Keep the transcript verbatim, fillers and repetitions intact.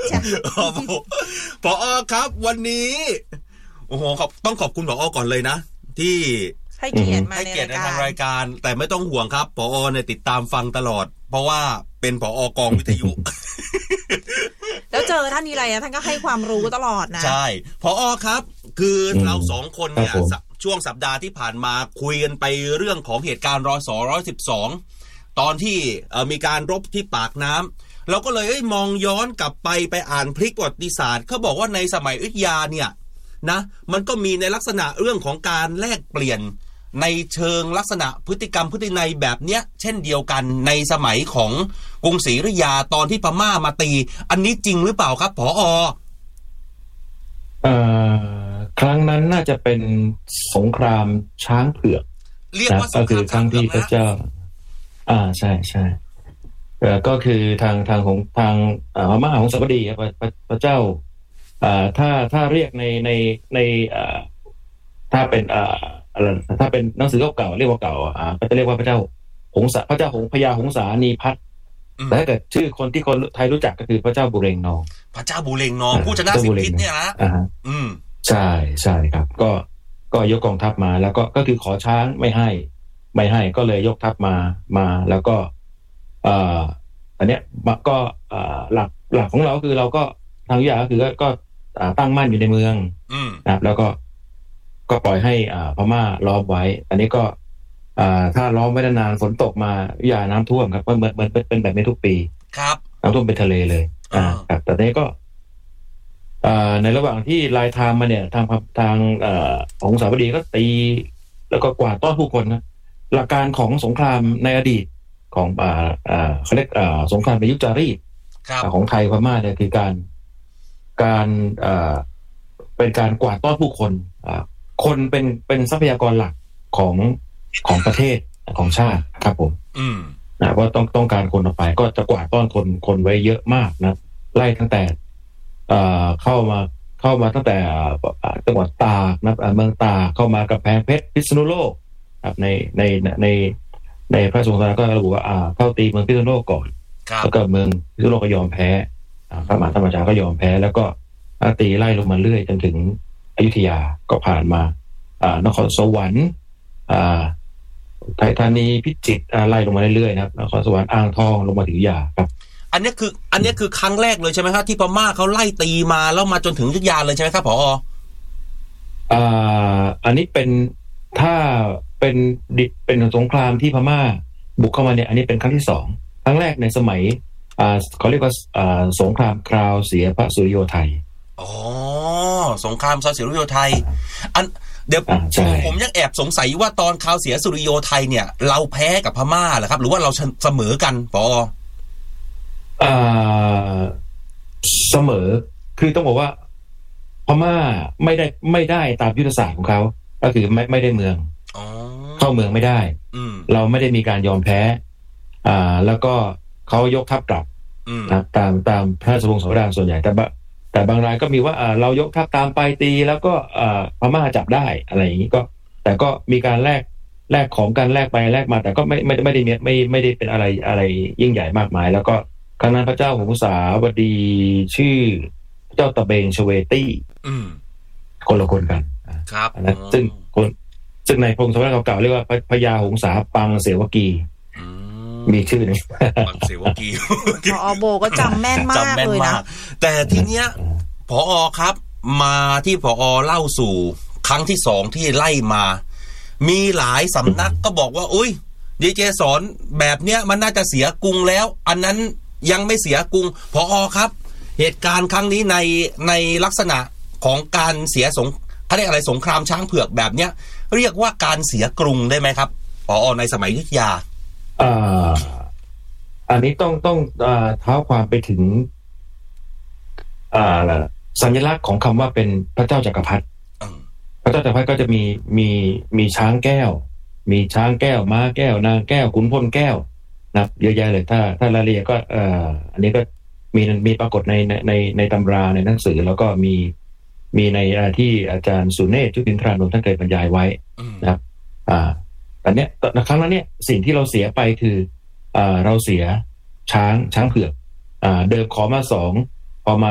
จ้ะผอ.ครับวันนี้โอ้โหต้องขอบคุณผอ.ก่อนเลยนะที่ให้เกียรติมาให้ในเกียรติในรายทางการรายการแต่ไม่ต้องห่วงครับผอ.เนี่ยติดตามฟังตลอดเพราะว่าเป็นผอ.กองวิทยุแล้วเจอท่านนี้ไรนะท่านก็ให้ความรู้ตลอดนะใช่ผอ.ครับคือเราสองคนเนี่ยช่วงสัปดาห์ที่ผ่านมาคุยกันไปเรื่องของเหตุการณ์รส.หนึ่งร้อยสิบสองตอนที่มีการรบที่ปากน้ำเราก็เลยมองย้อนกลับไปไปอ่านพลิกประวัติศาสตร์เขาบอกว่าในสมัยอยุธยาเนี่ยนะมันก็มีในลักษณะเรื่องของการแลกเปลี่ยนในเชิงลักษณะพฤติกรรมพฤตินัยแบบเนี้ยเช่นเดียวกันในสมัยของกรุงศรีอยุธยาตอนที่พม่ามาตีอันนี้จริงหรือเปล่าครับผอ. เอ่อครั้งนั้นน่าจะเป็นสงครามช้างเผือกเรียกว่าสงครามครั้งที่พระเจ้าอ่าใช่ใช่เอ่อก็คือทางทางของทางอ่าพม่าของสบดีครับพระพระเจ้าอ่าถ้าถ้าเรียกในในในอ่าถ้าเป็นอ่าถ้าเป็นหนังสือเก่าๆเรียกว่าเก่าอ่าก็จะเรียกว่าพระเจ้าหงสาพระเจ้าหงพญาหงสานีพัฒน์แต่ถ้าเกิดชื่อคนที่คนไทยรู้จักก็คือพระเจ้าบุเรงนองพระเจ้าบุเรงนองผู้ชนะสิบทิศเนี่ยนะอ่าอืมใช่ใช่ครับก็ก็ยกกองทัพมาแล้วก็ก็คือขอช้างไม่ให้ไม่ให้ก็เลยยกทัพมามาแล้วก็เอ่ออันเนี้ยก็เอ่อหลักหลักของเราคือเราก็ทางวิทยาก็คือก็ตั้งมั่นอยู่ในเมืองนะครับแล้วก็ก็ปล่อยให้อ่าพม่าล้อมไว้อันนี้ก็อ่าถ้าล้อมไว้นานฝนตกมาวิทยาน้ำท่วมครับเหมือนเหมือนเป็นแบบนี้ทุกปีครับน้ำท่วมเป็นทะเลเลยอ่าครับแต่นี้ก็ในระหว่างที่ลายทางมาเนี่ยทางทางของสาวดีก็ตีแล้วก็กวาดต้อนผู้คนนะหลักการของสงครามในอดีตของอ่าอ่าเขาเรียกอ่าสงครามในยุคจารีตของไทยพม่าเนี่ยคือการการอ่าเป็นการกวาดต้อนผู้คนอ่าคนเป็นเป็นทรัพยากรหลักของของประเทศของชาติครับผมนะว่าต้องต้องการคนออกไปก็จะกวาดต้อนคนคนไว้เยอะมากนะไล่ตั้งแต่เข้ามาเข้ามาตั้งแต่จังหวัดตากนะเมืองตากเข้ามากำแพงเพชรพิษณุโลกครับในในในในพระราชวงศ์สารก็ระบุว่าเข้าตีเมืองพิษณุโลกก่อนแล้วก็เมืองพิษณุโลกก็ยอมแพ้พระมหาธรรมราชาก็ยอมแพ้แล้วก็ตีไล่ลงมาเรื่อยจนถึงอยุธยาก็ผ่านมานครสวรรค์ไทยธานีพิจิตรไล่ลงมาเรื่อยๆนะครับนครสวรรค์อ่างทองลงมาถึงอยุธยาครับอันนี้คืออันนี้คือครั้งแรกเลยใช่ไหมครับที่พม่าเขาไล่ตีมาแล้วมาจนถึงอยุธยาเลยใช่ไหมครับผอ. อ่าอันนี้เป็นถ้าเป็นดิเป็นสงครามที่พม่าบุกเข้ามาเนี่ยอันนี้เป็นครั้งที่สองครั้งแรกในสมัยอ่าเขาเรียกว่าอ่าสงครามคราวเสียพระสุริโยไทยอ๋อสงครามเสียสุริโยไทยอันเดี๋ยวผมยังแอบสงสัยว่าตอนคราวเสียสุริโยไทยเนี่ยเราแพ้กับพม่าเหรอครับหรือว่าเราเสมอกันผอ. อ่าเสมอคือต้องบอกว่าพม่าไม่ได้ไม่ได้ตามยุทธศาสตร์ของเขาก็คือไม่ไม่ได้เมืองเข้าเมืองไม่ได้เราไม่ได้มีการยอมแพ้อ่าแล้วก็เขายกทัพกลับนะตามตามพระราชวงศ์สวรรค์ส่วนใหญ่แต่แต่บางรายก็มีว่าอ่าเรายกทัพตามไปตีแล้วก็อ่าพม่าจับได้อะไรอย่างนี้ก็แต่ก็มีการแลกแลกของกันแลกไปแลกมาแต่ก็ไม่ไม่ไม่ได้ไม่ไม่ได้เป็นอะไรอะไรยิ่งใหญ่มากมายแล้วก็ครั้งนั้นพระเจ้าหงสาวดีชื่อพระเจ้าตะเบงชเวตี้คนละคนกันครับนะซึ่งคนซึ่งในพงศาวดารเก่าๆเรียกว่าพญาหงสาปังเสวกีมีชื่อนึงปังเสวกีผอ.โบก็จำแม่นมากเลยนะแต่ทีเนี้ยผอ.ครับมาที่ผอ.เล่าสู่ครั้งที่สองที่ไล่มามีหลายสำนักก็บอกว่าอุ้ยดีเจสอนแบบเนี้ยมันน่าจะเสียกรุงแล้วอันนั้นยังไม่เสียกรุงผอ.ครับเหตุการณ์ครั้งนี้ในในลักษณะของการเสียสงเขาเรียกอะไรสงครามช้างเผือกแบบเนี้ยเรียกว่าการเสียกรุงได้ไหมครับผอ.ในสมัยอยุธยาอ่าอันนี้ต้องต้องอ่าเท้าความไปถึงอ่าสัญลักษณ์ของคำว่าเป็นพระเจ้าจักรพรรดิพระเจ้าจักรพรรดิก็จะมีมีมีช้างแก้วมีช้างแก้วม้าแก้วนางแก้วขุนพลแก้วนะเยอะแยะเลยถ้าถ้ารายละเอียดก็เอ่ออันนี้ก็มีมีปรากฏในในในตำราในหนังสือแล้วก็มีมีในที่อาจารย์สุเนศ ชุตินทรานนท์ท่านเคยบรรยายไว้นะครับอ่าแต่เนี้ยครั้งนั้นเนี่ยสิ่งที่เราเสียไปคืออ่าเราเสียช้างช้างเผือกอ่าเดิมขอมาสองพอมา